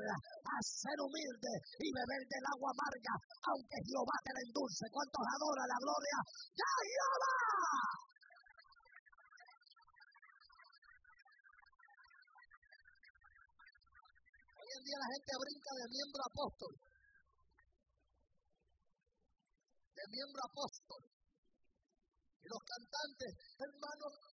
a ser humilde y beber del agua amarga, aunque Jehová te la endulce. ¿Cuántos adoran la gloria de Jehová? Hoy en día la gente brinca de miembro a apóstol. De miembro a apóstol. Y los cantantes, hermanos,